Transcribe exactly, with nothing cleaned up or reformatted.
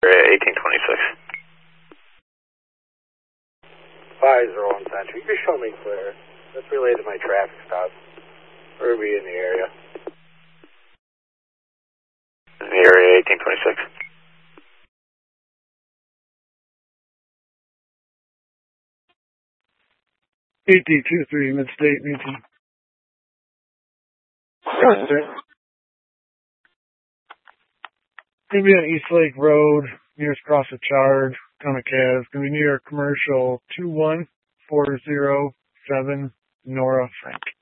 eighteen twenty-six. five zero one Century. You can show me clear. Let's relay to my traffic stop. Where are we in the area? In the area, eighteen twenty-six. eighteen two three, Midstate, Newton. Gonna be on East Lake Road, nearest cross the Chard, Conacav. Gonna be near commercial two one four zero seven, Nora Frank.